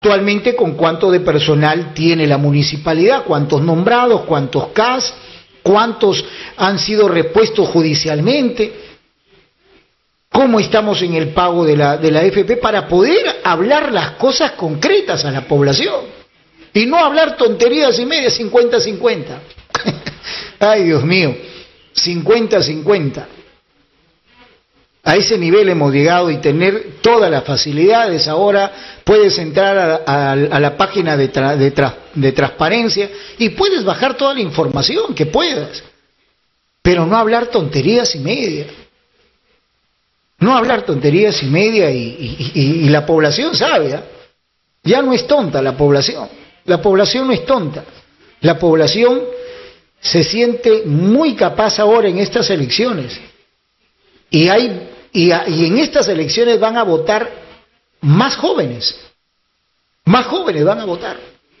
actualmente con cuánto de personal tiene la municipalidad, cuántos nombrados, cuántos CAS, cuántos han sido repuestos judicialmente, cómo estamos en el pago de la AFP, para poder hablar las cosas concretas a la población y no hablar tonterías y medias, 50-50. Ay, Dios mío, 50-50. A ese nivel hemos llegado, y tener todas las facilidades. Ahora puedes entrar a la página de transparencia y puedes bajar toda la información que puedas, pero no hablar tonterías y media. No hablar tonterías y media, y la población sabe, ¿eh? Ya no es tonta la población no es tonta, la población se siente muy capaz ahora en estas elecciones, y en estas elecciones van a votar más jóvenes van a votar,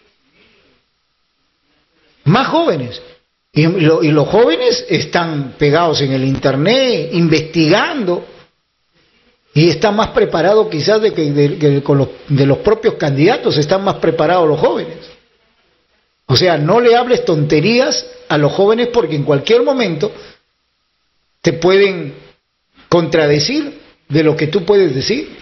más jóvenes, y los jóvenes están pegados en el internet, investigando, y están más preparados quizás de los propios candidatos, están más preparados los jóvenes. O sea, no le hables tonterías a los jóvenes, porque en cualquier momento te pueden contradecir de lo que tú puedes decir.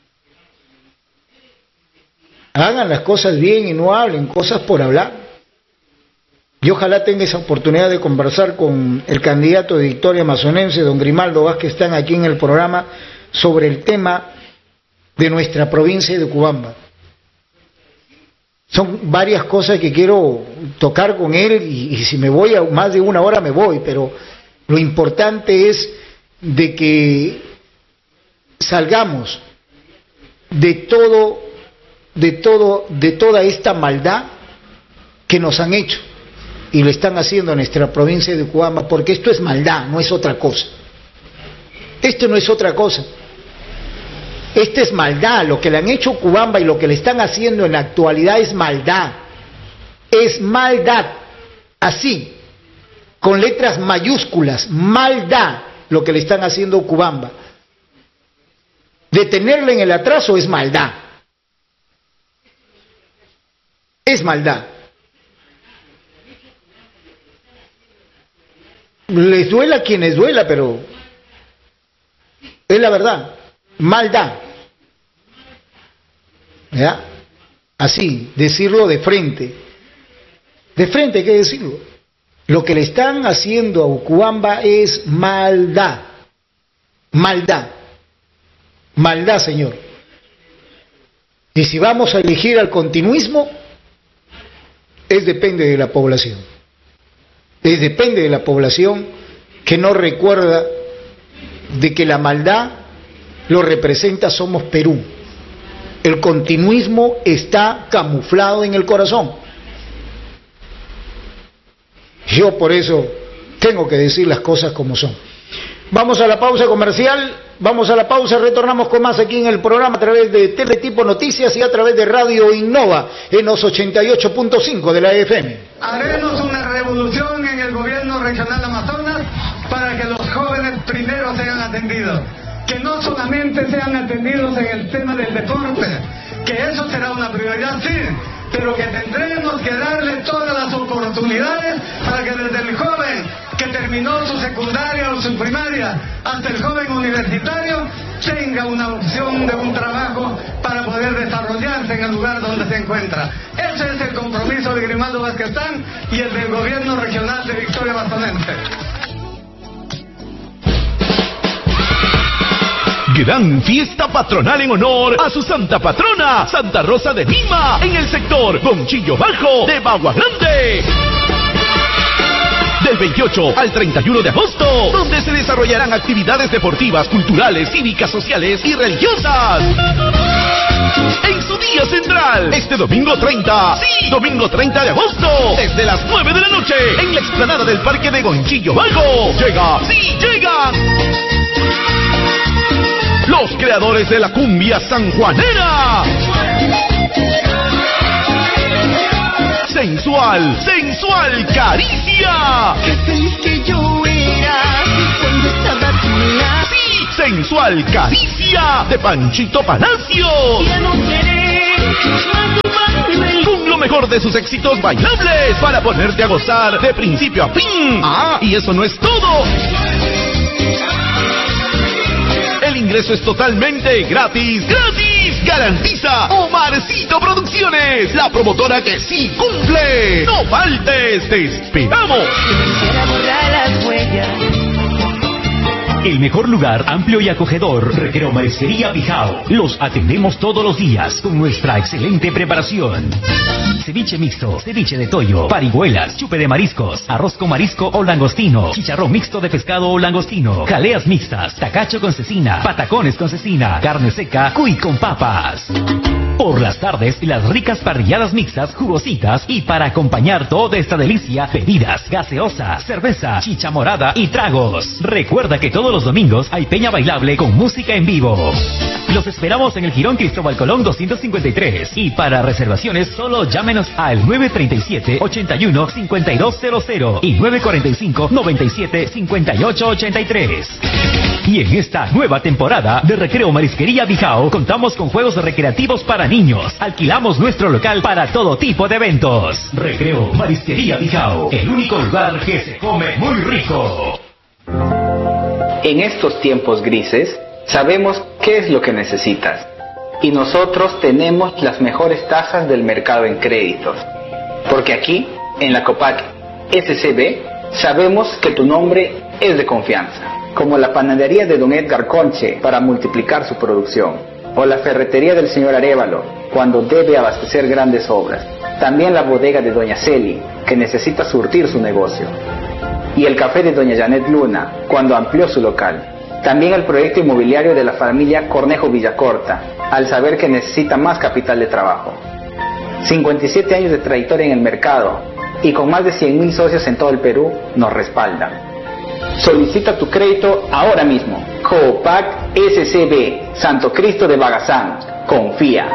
Hagan las cosas bien y no hablen cosas por hablar. Y ojalá tenga esa oportunidad de conversar con el candidato de Victoria Amazonense, don Grimaldo Vázquez, que están aquí en el programa, sobre el tema de nuestra provincia de Ocubamba. Son varias cosas que quiero tocar con él, y si me voy a más de una hora me voy, pero lo importante es de que salgamos de toda esta maldad que nos han hecho y le están haciendo a nuestra provincia de Ocubamba, porque esto es maldad, no es otra cosa. Esto no es otra cosa. Esta es maldad. Lo que le han hecho a Ocubamba y lo que le están haciendo en la actualidad es maldad. Es maldad. Así, con letras mayúsculas, maldad, lo que le están haciendo a Ocubamba. Detenerle en el atraso es maldad. Es maldad. Les duela a quienes duela, pero es la verdad. Maldad. ¿Ya? Así, decirlo de frente. De frente hay que decirlo. Lo que le están haciendo a Ocubamba es maldad. Maldad. Maldad, señor. Y si vamos a elegir al continuismo, depende de la población. Depende de la población que no recuerda de que la maldad lo representa Somos Perú. El continuismo está camuflado en el corazón. Yo por eso tengo que decir las cosas como son. Vamos a la pausa comercial, vamos a la pausa, retornamos con más aquí en el programa a través de Teletipo Noticias y a través de Radio Innova en los 88.5 de la FM. Haremos una revolución en el gobierno regional Amazonas para que los jóvenes primero sean atendidos. Que no solamente sean atendidos en el tema del deporte, que eso será una prioridad, sí, pero que tendremos que darle todas las oportunidades para que desde el joven que terminó su secundaria o su primaria hasta el joven universitario tenga una opción de un trabajo para poder desarrollarse en el lugar donde se encuentra. Ese es el compromiso de Grimaldo Vázquez y el del gobierno regional de Victoria Amazonense. Gran fiesta patronal en honor a su santa patrona, Santa Rosa de Lima, en el sector Gonchillo Bajo de Bagua Grande. Del 28 al 31 de agosto, donde se desarrollarán actividades deportivas, culturales, cívicas, sociales y religiosas. En su día central, este domingo 30, sí, domingo 30 de agosto, desde las 9 de la noche, en la explanada del Parque de Gonchillo Bajo. Llega, sí, llegan los creadores de la cumbia sanjuanera. Sensual, sensual caricia. Qué feliz que yo era cuando estaba a tu lado. Sí, sensual caricia de Panchito Palacio. Ya no querer Con lo mejor de sus éxitos bailables para ponerte a gozar de principio a fin. Ah, y eso no es todo. El ingreso es totalmente gratis. ¡Gratis! Garantiza Omarcito Producciones, la promotora que sí cumple. ¡No faltes! ¡Te esperamos! Quisiera borrar las huellas. El mejor lugar, amplio y acogedor, Recreo Marisquería Bijao. Los atendemos todos los días con nuestra excelente preparación. Ceviche mixto, ceviche de toyo, parihuelas, chupe de mariscos, arroz con marisco o langostino, chicharrón mixto de pescado o langostino, jaleas mixtas, tacacho con cecina, patacones con cecina, carne seca, cuy con papas. Por las tardes, las ricas parrilladas mixtas, jugositas y para acompañar toda esta delicia, bebidas, gaseosa, cerveza, chicha morada y tragos. Recuerda que todos los domingos hay peña bailable con música en vivo. Los esperamos en el Jirón Cristóbal Colón 253 y para reservaciones solo llámenos al 937-81-5200 y 945-97-5883. Y en esta nueva temporada de Recreo Marisquería Bijao contamos con juegos recreativos para niños. Alquilamos nuestro local para todo tipo de eventos. Recreo Marisquería Bijao, el único lugar que se come muy rico. En estos tiempos grises, sabemos qué es lo que necesitas. Y nosotros tenemos las mejores tasas del mercado en créditos. Porque aquí, en la Copac SCB, sabemos que tu nombre es de confianza. Como la panadería de don Edgar Conche para multiplicar su producción, o la ferretería del señor Arévalo cuando debe abastecer grandes obras. También la bodega de doña Celi, que necesita surtir su negocio. Y el café de doña Janet Luna, cuando amplió su local. También el proyecto inmobiliario de la familia Cornejo Villacorta, al saber que necesita más capital de trabajo. 57 años de trayectoria en el mercado y con más de 100.000 socios en todo el Perú nos respaldan. Solicita tu crédito ahora mismo. Copac SCB, Santo Cristo de Bagazán. Confía.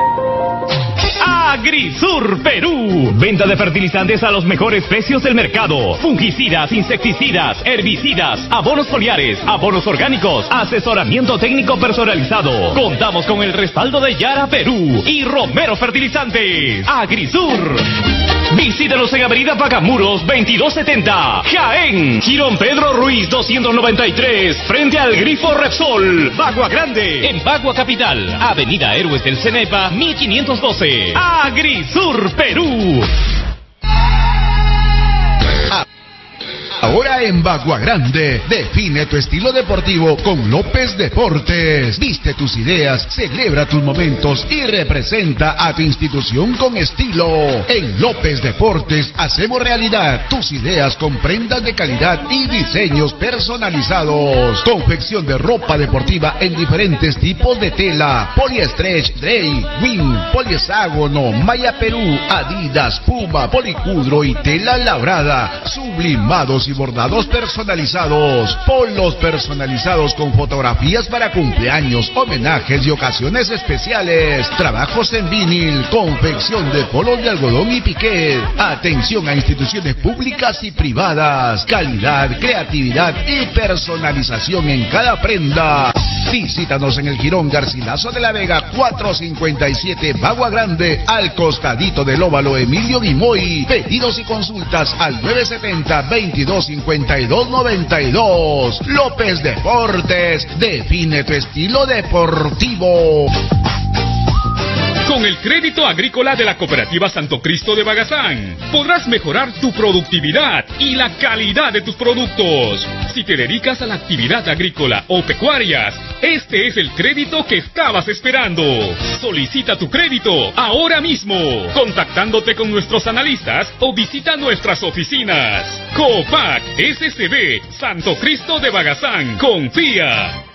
Agrisur Perú. Venta de fertilizantes a los mejores precios del mercado. Fungicidas, insecticidas, herbicidas, abonos foliares, abonos orgánicos, asesoramiento técnico personalizado. Contamos con el respaldo de Yara Perú y Romero Fertilizantes. Agrisur. Visítanos en Avenida Pacamuros 2270, Jaén. Jirón Pedro Ruiz 293, frente al Grifo Repsol. Bagua Grande, en Bagua Capital. Avenida Héroes del Cenepa 1512. Agrisur Perú. Ahora en Bagua Grande, define tu estilo deportivo con López Deportes. Viste tus ideas, celebra tus momentos y representa a tu institución con estilo. En López Deportes hacemos realidad tus ideas con prendas de calidad y diseños personalizados. Confección de ropa deportiva en diferentes tipos de tela: poliestretch, Drey, Wing, polieságono, Maya Perú, Adidas, Puma, policudro y tela labrada, sublimados y bordados personalizados, polos personalizados con fotografías para cumpleaños, homenajes y ocasiones especiales, trabajos en vinil, confección de polos de algodón y piqué, atención a instituciones públicas y privadas, calidad, creatividad y personalización en cada prenda. Visítanos en el Jirón Garcilaso de la Vega 457, Bagua Grande, al costadito del óvalo Emilio Guimoy. Pedidos y consultas al 970-2252-92. López Deportes, define tu estilo deportivo. Con el crédito agrícola de la Cooperativa Santo Cristo de Bagazán, podrás mejorar tu productividad y la calidad de tus productos. Si te dedicas a la actividad agrícola o pecuarias, este es el crédito que estabas esperando. Solicita tu crédito ahora mismo, contactándote con nuestros analistas o visita nuestras oficinas. Copac SCB, Santo Cristo de Bagazán. Confía.